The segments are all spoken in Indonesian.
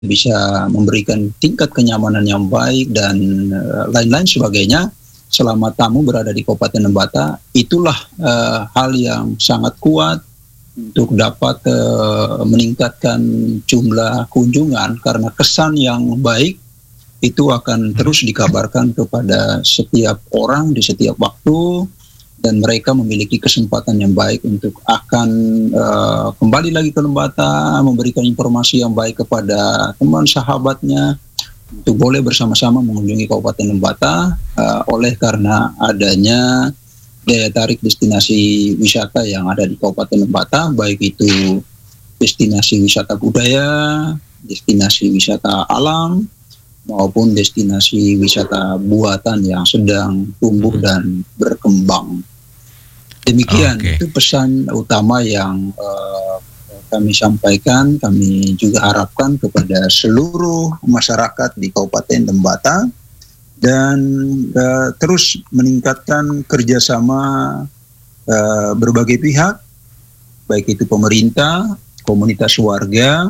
bisa memberikan tingkat kenyamanan yang baik dan lain-lain sebagainya selama tamu berada di Kabupaten Lembata. Itulah hal yang sangat kuat untuk dapat meningkatkan jumlah kunjungan, karena kesan yang baik itu akan terus dikabarkan kepada setiap orang di setiap waktu, dan mereka memiliki kesempatan yang baik untuk akan kembali lagi ke Lembata, memberikan informasi yang baik kepada teman sahabatnya untuk boleh bersama-sama mengunjungi Kabupaten Lembata, oleh karena adanya daya tarik destinasi wisata yang ada di Kabupaten Lembata, baik itu destinasi wisata budaya, destinasi wisata alam, maupun destinasi wisata buatan yang sedang tumbuh dan berkembang. Demikian, itu pesan utama yang kami sampaikan. Kami juga harapkan kepada seluruh masyarakat di Kabupaten Lembata dan terus meningkatkan kerjasama berbagai pihak, baik itu pemerintah, komunitas warga,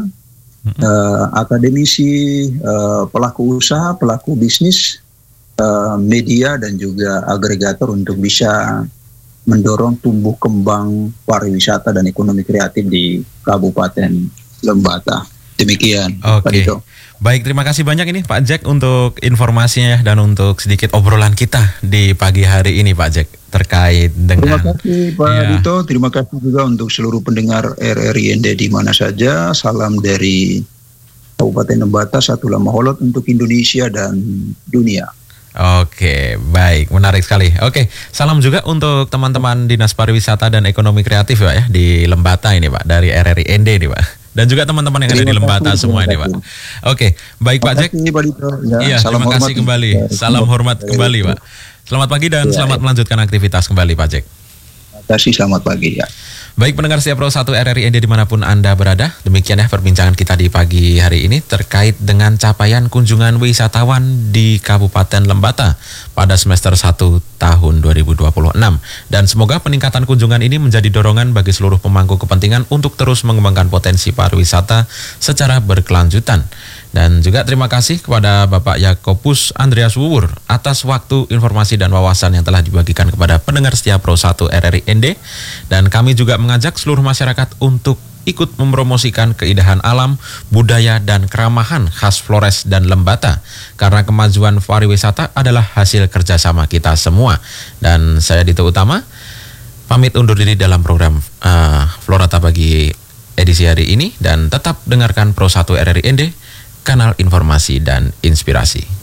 akademisi, pelaku usaha, pelaku bisnis, media, dan juga agregator untuk bisa mendorong tumbuh kembang pariwisata dan ekonomi kreatif di Kabupaten Lembata. Demikian. Oke. Baik, terima kasih banyak ini Pak Jack untuk informasinya dan untuk sedikit obrolan kita di pagi hari ini Pak Jack terkait dengan. Terima kasih Pak Dito, terima kasih juga untuk seluruh pendengar RRI ND di mana saja. Salam dari Kabupaten Lembata, Satu Lamaholot untuk Indonesia dan dunia. Oke, baik, menarik sekali. Oke, salam juga untuk teman-teman Dinas Pariwisata dan Ekonomi Kreatif Pak ya di Lembata ini Pak, dari RRI ND nih Pak. Dan juga teman-teman yang ada di Lembata semua ini Pak. Oke, baik Pak Jack. Iya, terima kasih kembali. Salam hormat kembali Pak. Selamat pagi dan selamat melanjutkan aktivitas kembali Pak Jack. Terima kasih, selamat pagi ya. Baik pendengar setia Pro 1 RRI ND dimanapun Anda berada, demikian ya perbincangan kita di pagi hari ini terkait dengan capaian kunjungan wisatawan di Kabupaten Lembata pada semester 1 tahun 2026. Dan semoga peningkatan kunjungan ini menjadi dorongan bagi seluruh pemangku kepentingan untuk terus mengembangkan potensi pariwisata secara berkelanjutan. Dan juga terima kasih kepada Bapak Yakobus Andreas Wuwur atas waktu, informasi, dan wawasan yang telah dibagikan kepada pendengar setia Pro 1 RRI ND. Dan kami juga mengajak seluruh masyarakat untuk ikut mempromosikan keindahan alam, budaya, dan keramahan khas Flores dan Lembata. Karena kemajuan pariwisata adalah hasil kerjasama kita semua. Dan saya Dito Utama, pamit undur diri dalam program Florata Pagi edisi hari ini. Dan tetap dengarkan Pro 1 RRI ND, kanal informasi dan inspirasi.